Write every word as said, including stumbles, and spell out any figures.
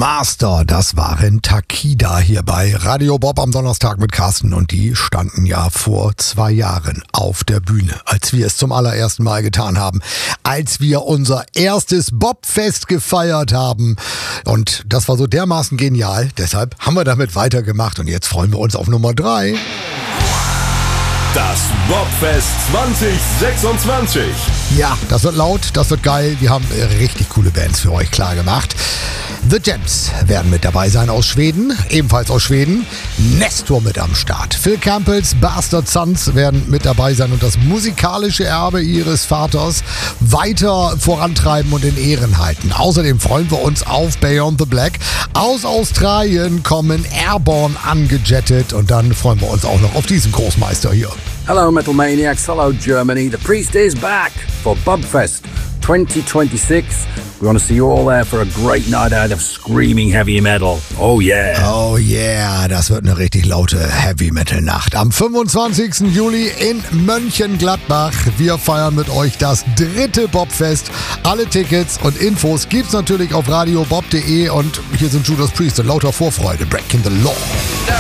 Master, das waren Takida hier bei Radio Bob am Donnerstag mit Carsten und die standen ja vor zwei Jahren auf der Bühne, als wir es zum allerersten Mal getan haben, als wir unser erstes Bobfest gefeiert haben und das war so dermaßen genial, deshalb haben wir damit weitergemacht und jetzt freuen wir uns auf Nummer drei. Das Bobfest zwanzig sechsundzwanzig. Ja, das wird laut, das wird geil. Wir haben richtig coole Bands für euch klar gemacht. The Gems werden mit dabei sein aus Schweden, ebenfalls aus Schweden. Nestor mit am Start. Phil Campbells Bastard Sons werden mit dabei sein und das musikalische Erbe ihres Vaters weiter vorantreiben und in Ehren halten. Außerdem freuen wir uns auf Beyond the Black. Aus Australien kommen Airborne angejettet und dann freuen wir uns auch noch auf diesen Großmeister hier. Hello Metal Maniacs, hello Germany. The Priest is back for Bobfest twenty twenty-six. We want to see you all there for a great night out of screaming heavy metal. Oh yeah. Oh yeah, das wird eine richtig laute Heavy Metal Nacht. Am fünfundzwanzigsten Juli in Mönchengladbach. Wir feiern mit euch das dritte Bobfest. Alle Tickets und Infos gibt's natürlich auf radiobob punkt de und hier sind Judas Priest in lauter Vorfreude. Breaking the Law.